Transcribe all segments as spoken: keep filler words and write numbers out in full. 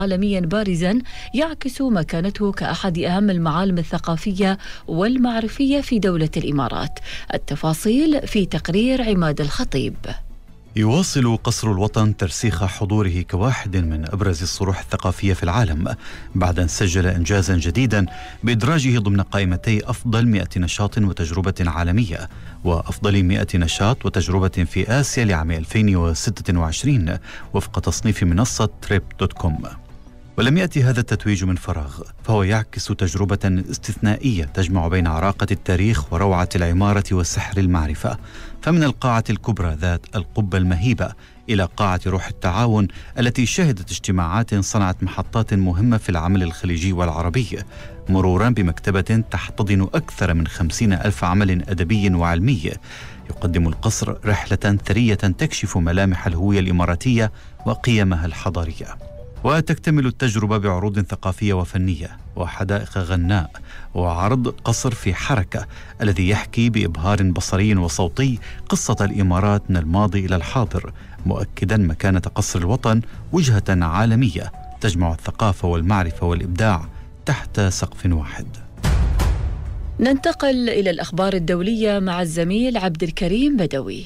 عالميا بارزا يعكس مكانته كأحد أهم المعالم الثقافية والمعرفية في دولة الإمارات. التفاصيل في تقرير عماد الخطيب. يواصل قصر الوطن ترسيخ حضوره كواحد من أبرز الصروح الثقافية في العالم، بعد أن سجل إنجازا جديدا بإدراجه ضمن قائمتي أفضل مئة نشاط وتجربة عالمية وأفضل مئة نشاط وتجربة في آسيا لعام ألفين وستة وعشرين وفق تصنيف منصة تريب دوت كوم. ولم يأتي هذا التتويج من فراغ، فهو يعكس تجربة استثنائية تجمع بين عراقة التاريخ وروعة العمارة وسحر المعرفة. فمن القاعة الكبرى ذات القبة المهيبة إلى قاعة روح التعاون التي شهدت اجتماعات صنعت محطات مهمة في العمل الخليجي والعربي، مرورا بمكتبة تحتضن أكثر من خمسين ألف عمل أدبي وعلمي، يقدم القصر رحلة ثرية تكشف ملامح الهوية الإماراتية وقيمها الحضارية. وتكتمل التجربة بعروض ثقافية وفنية وحدائق غناء وعرض قصر في حركة الذي يحكي بإبهار بصري وصوتي قصة الإمارات من الماضي إلى الحاضر، مؤكدا مكانة قصر الوطن وجهة عالمية تجمع الثقافة والمعرفة والإبداع تحت سقف واحد. ننتقل إلى الأخبار الدولية مع الزميل عبد الكريم بدوي.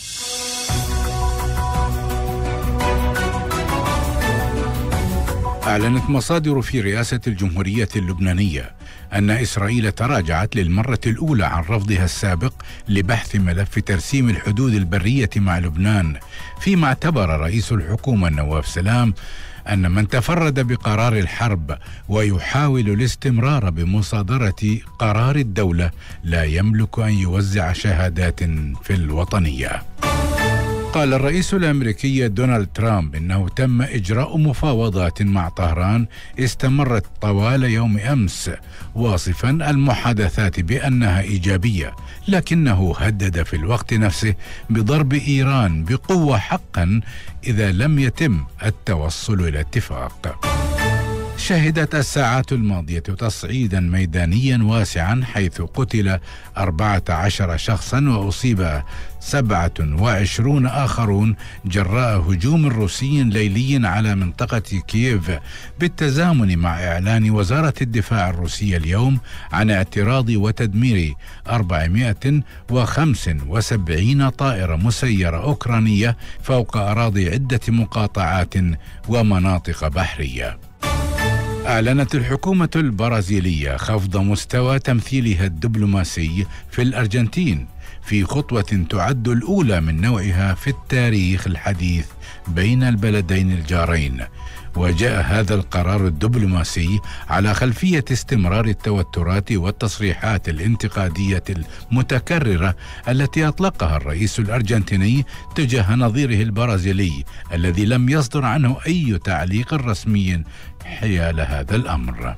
أعلنت مصادر في رئاسة الجمهورية اللبنانية أن إسرائيل تراجعت للمرة الأولى عن رفضها السابق لبحث ملف ترسيم الحدود البرية مع لبنان، فيما اعتبر رئيس الحكومة نواف سلام أن من تفرد بقرار الحرب ويحاول الاستمرار بمصادرة قرار الدولة لا يملك أن يوزع شهادات في الوطنية. قال الرئيس الأمريكي دونالد ترامب إنه تم إجراء مفاوضات مع طهران استمرت طوال يوم أمس، واصفا المحادثات بأنها إيجابية، لكنه هدد في الوقت نفسه بضرب إيران بقوة حقا إذا لم يتم التوصل إلى اتفاق. شهدت الساعات الماضية تصعيدا ميدانيا واسعا حيث قتل أربعة عشر شخصا وأصيب سبعة وعشرون آخرون جراء هجوم روسي ليلي على منطقة كييف، بالتزامن مع إعلان وزارة الدفاع الروسية اليوم عن اعتراض وتدمير أربعمائة وخمسة وسبعين طائرة مسيرة أوكرانية فوق أراضي عدة مقاطعات ومناطق بحرية. أعلنت الحكومة البرازيلية خفض مستوى تمثيلها الدبلوماسي في الأرجنتين في خطوة تعد الأولى من نوعها في التاريخ الحديث بين البلدين الجارين. وجاء هذا القرار الدبلوماسي على خلفية استمرار التوترات والتصريحات الانتقادية المتكررة التي أطلقها الرئيس الأرجنتيني تجاه نظيره البرازيلي الذي لم يصدر عنه أي تعليق رسمي حيال هذا الأمر.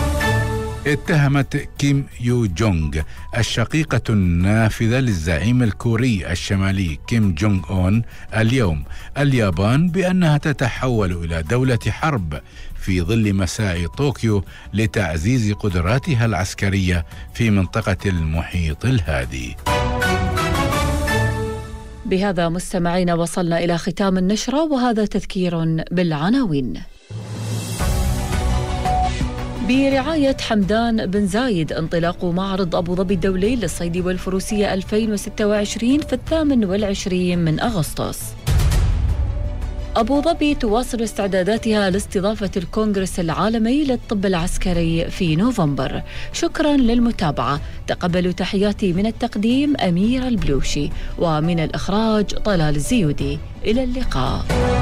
اتهمت كيم يو جونغ الشقيقة النافذة للزعيم الكوري الشمالي كيم جونغ أون اليوم اليابان بأنها تتحول إلى دولة حرب في ظل مساعي طوكيو لتعزيز قدراتها العسكرية في منطقة المحيط الهادي. بهذا مستمعينا وصلنا إلى ختام النشرة، وهذا تذكير بالعناوين. برعاية حمدان بن زايد انطلاق معرض أبو ظبي الدولي للصيد والفروسية ألفين وستة وعشرين في الثامن والعشرين من أغسطس. أبو ظبي تواصل استعداداتها لاستضافة الكونغرس العالمي للطب العسكري في نوفمبر. شكرا للمتابعة، تقبلوا تحياتي من التقديم أمير البلوشي ومن الإخراج طلال الزيودي. إلى اللقاء.